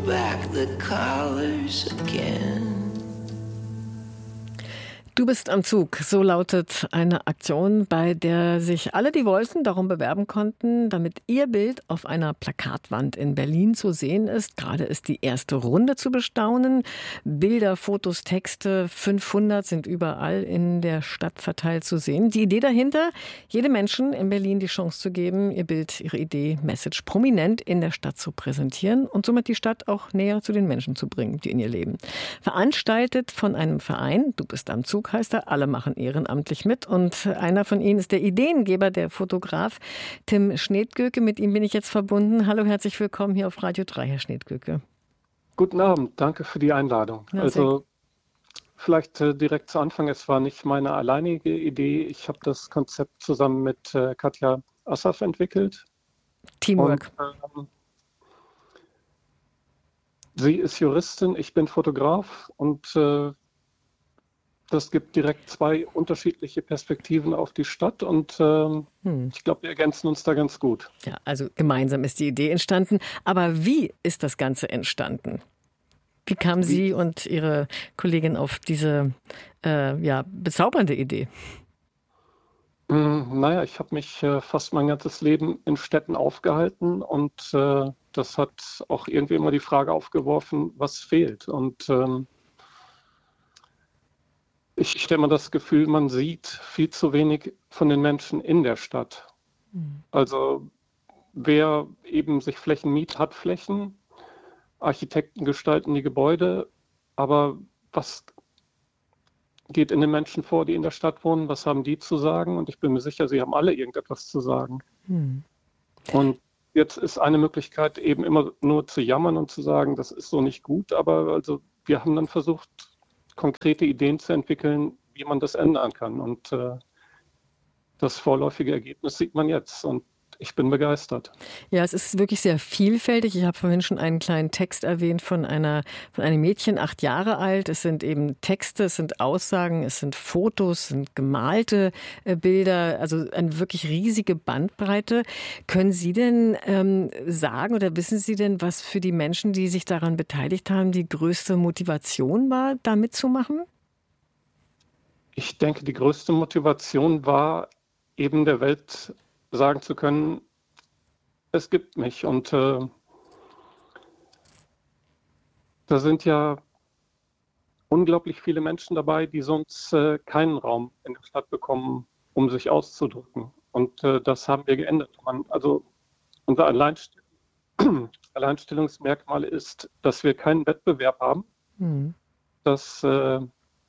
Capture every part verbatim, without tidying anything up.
back the collars again. Du bist am Zug. So lautet eine Aktion, bei der sich alle, die wollten, darum bewerben konnten, damit ihr Bild auf einer Plakatwand in Berlin zu sehen ist. Gerade ist die erste Runde zu bestaunen. Bilder, Fotos, Texte, fünfhundert sind überall in der Stadt verteilt zu sehen. Die Idee dahinter, jedem Menschen in Berlin die Chance zu geben, ihr Bild, ihre Idee, Message prominent in der Stadt zu präsentieren und somit die Stadt auch näher zu den Menschen zu bringen, die in ihr leben. Veranstaltet von einem Verein, Du bist am Zug, heißt er, alle machen ehrenamtlich mit und einer von ihnen ist der Ideengeber, der Fotograf Tim Schnedgöke. Mit ihm bin ich jetzt verbunden. Hallo, herzlich willkommen hier auf Radio drei, Herr Schnedgöke. Guten Abend, danke für die Einladung. Ja, also vielleicht äh, direkt zu Anfang, es war nicht meine alleinige Idee. Ich habe das Konzept zusammen mit äh, Katja Assaf entwickelt. Teamwork. Und, ähm, sie ist Juristin, ich bin Fotograf und äh, das gibt direkt zwei unterschiedliche Perspektiven auf die Stadt und ähm, hm. ich glaube, wir ergänzen uns da ganz gut. Ja, also gemeinsam ist die Idee entstanden. Aber wie ist das Ganze entstanden? Wie kamen wie? Sie und Ihre Kollegin auf diese äh, ja, bezaubernde Idee? Hm, naja, ich habe mich äh, fast mein ganzes Leben in Städten aufgehalten und äh, das hat auch irgendwie immer die Frage aufgeworfen, was fehlt. Und ähm, ich stelle mir das Gefühl, man sieht viel zu wenig von den Menschen in der Stadt. Mhm. Also wer eben sich Flächen mietet, hat Flächen. Architekten gestalten die Gebäude. Aber was geht in den Menschen vor, die in der Stadt wohnen? Was haben die zu sagen? Und ich bin mir sicher, sie haben alle irgendetwas zu sagen. Mhm. Und jetzt ist eine Möglichkeit, eben immer nur zu jammern und zu sagen, das ist so nicht gut. Aber also wir haben dann versucht, konkrete Ideen zu entwickeln, wie man das ändern kann. Und äh, das vorläufige Ergebnis sieht man jetzt. Und ich bin begeistert. Ja, es ist wirklich sehr vielfältig. Ich habe vorhin schon einen kleinen Text erwähnt von einer, von einem Mädchen, acht Jahre alt. Es sind eben Texte, es sind Aussagen, es sind Fotos, es sind gemalte äh, Bilder, also eine wirklich riesige Bandbreite. Können Sie denn ähm, sagen oder wissen Sie denn, was für die Menschen, die sich daran beteiligt haben, die größte Motivation war, da mitzumachen? Ich denke, die größte Motivation war, eben der Welt sagen zu können, es gibt mich. Und äh, da sind ja unglaublich viele Menschen dabei, die sonst äh, keinen Raum in der Stadt bekommen, um sich auszudrücken. Und äh, das haben wir geändert. Man, also unser Alleinstell Alleinstellungsmerkmal ist, dass wir keinen Wettbewerb haben, mhm. dass äh,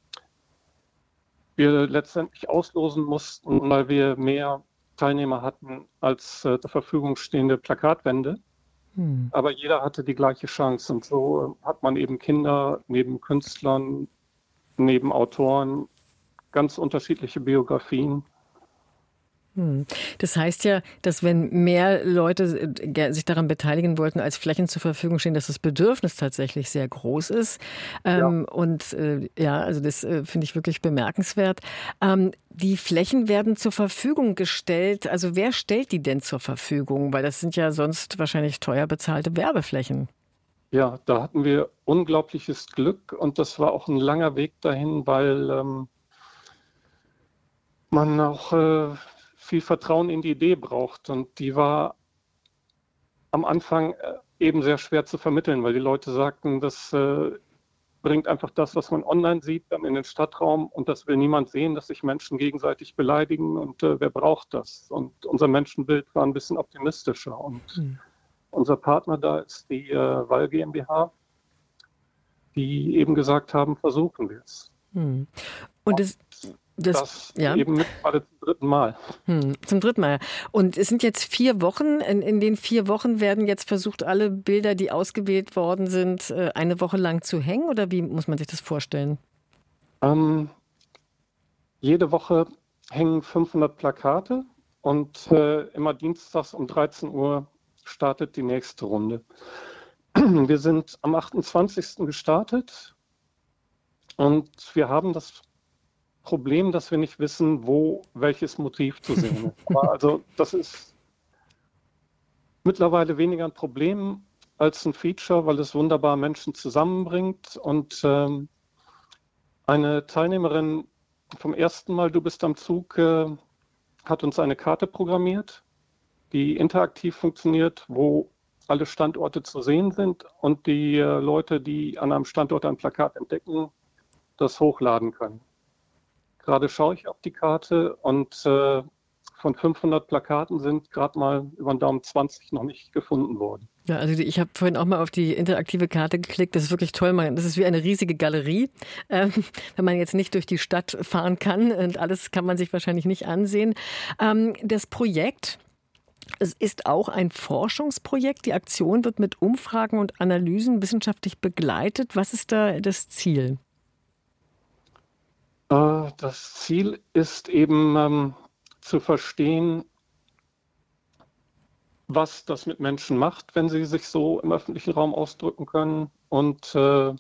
wir letztendlich auslosen mussten, weil wir mehr Teilnehmer hatten als äh, zur Verfügung stehende Plakatwände. Hm. Aber jeder hatte die gleiche Chance. Und so äh, hat man eben Kinder neben Künstlern, neben Autoren, ganz unterschiedliche Biografien. Das heißt ja, dass wenn mehr Leute sich daran beteiligen wollten, als Flächen zur Verfügung stehen, dass das Bedürfnis tatsächlich sehr groß ist. Ähm, ja. Und äh, ja, also das äh, finde ich wirklich bemerkenswert. Ähm, die Flächen werden zur Verfügung gestellt. Also wer stellt die denn zur Verfügung? Weil das sind ja sonst wahrscheinlich teuer bezahlte Werbeflächen. Ja, da hatten wir unglaubliches Glück und das war auch ein langer Weg dahin, weil ähm, man auch äh, viel Vertrauen in die Idee braucht. Und die war am Anfang eben sehr schwer zu vermitteln, weil die Leute sagten, das äh, bringt einfach das, was man online sieht, dann in den Stadtraum und das will niemand sehen, dass sich Menschen gegenseitig beleidigen und äh, wer braucht das? Und unser Menschenbild war ein bisschen optimistischer. Und mhm. unser Partner da ist die äh, Wall GmbH, die eben gesagt haben, versuchen wir es. Mhm. Und es Das, das ja. eben mittlerweile zum dritten Mal. Hm, zum dritten Mal. Und es sind jetzt vier Wochen. In, in den vier Wochen werden jetzt versucht, alle Bilder, die ausgewählt worden sind, eine Woche lang zu hängen? Oder wie muss man sich das vorstellen? Ähm, jede Woche hängen fünfhundert Plakate und äh, immer dienstags um dreizehn Uhr startet die nächste Runde. Wir sind am achtundzwanzigsten gestartet und wir haben das Problem, dass wir nicht wissen, wo welches Motiv zu sehen ist. Aber also das ist mittlerweile weniger ein Problem. als ein Feature, weil es wunderbar Menschen zusammenbringt. Und ähm, eine Teilnehmerin vom ersten Mal, du bist am Zug, äh, hat uns eine Karte programmiert, die interaktiv funktioniert, wo alle Standorte zu sehen sind und die äh, Leute, die an einem Standort ein Plakat entdecken, das hochladen können. Gerade schaue ich auf die Karte und äh, von fünfhundert Plakaten sind gerade mal über den Daumen zwanzig noch nicht gefunden worden. Ja, also ich habe vorhin auch mal auf die interaktive Karte geklickt. Das ist wirklich toll. Das ist wie eine riesige Galerie. Ähm, wenn man jetzt nicht durch die Stadt fahren kann und alles kann man sich wahrscheinlich nicht ansehen. Ähm, das Projekt, es ist auch ein Forschungsprojekt. Die Aktion wird mit Umfragen und Analysen wissenschaftlich begleitet. Was ist da das Ziel? Äh, das Ziel ist eben ähm, zu verstehen, was das mit Menschen macht, wenn sie sich so im öffentlichen Raum ausdrücken können und äh,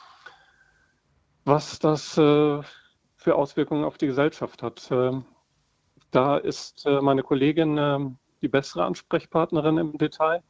was das äh, für Auswirkungen auf die Gesellschaft hat. Äh, da ist äh, meine Kollegin äh, die bessere Ansprechpartnerin im Detail.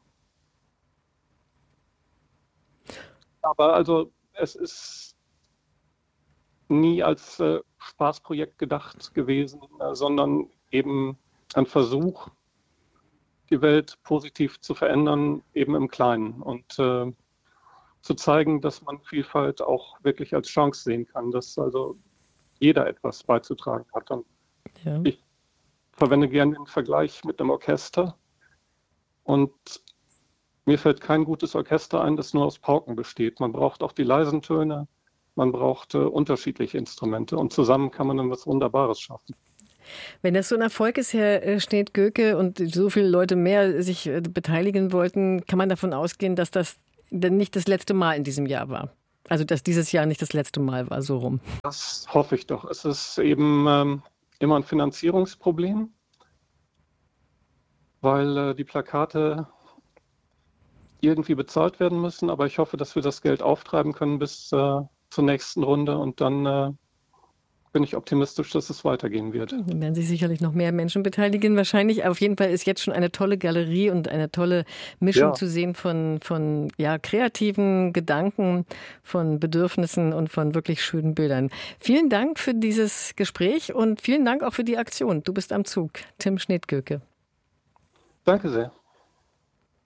Aber also es ist nie als äh, Spaßprojekt gedacht gewesen, äh, sondern eben ein Versuch, die Welt positiv zu verändern, eben im Kleinen und äh, zu zeigen, dass man Vielfalt auch wirklich als Chance sehen kann, dass also jeder etwas beizutragen hat. Und Ja. ich verwende gerne den Vergleich mit einem Orchester und mir fällt kein gutes Orchester ein, das nur aus Pauken besteht. Man braucht auch die leisen Töne, man braucht äh, unterschiedliche Instrumente und zusammen kann man dann was Wunderbares schaffen. Wenn das so ein Erfolg ist, Herr Sneed-Göke, und so viele Leute mehr sich beteiligen wollten, kann man davon ausgehen, dass das nicht das letzte Mal in diesem Jahr war? Also, dass dieses Jahr nicht das letzte Mal war, so rum. Das hoffe ich doch. Es ist eben ähm, immer ein Finanzierungsproblem, weil äh, die Plakate irgendwie bezahlt werden müssen. Aber ich hoffe, dass wir das Geld auftreiben können bis äh, zur nächsten Runde und dann äh, bin ich optimistisch, dass es weitergehen wird. Dann werden sich sicherlich noch mehr Menschen beteiligen. Wahrscheinlich. Auf jeden Fall ist jetzt schon eine tolle Galerie und eine tolle Mischung ja. zu sehen von, von ja, kreativen Gedanken, von Bedürfnissen und von wirklich schönen Bildern. Vielen Dank für dieses Gespräch und vielen Dank auch für die Aktion. Du bist am Zug. Tim Sneed-Göke. Danke sehr.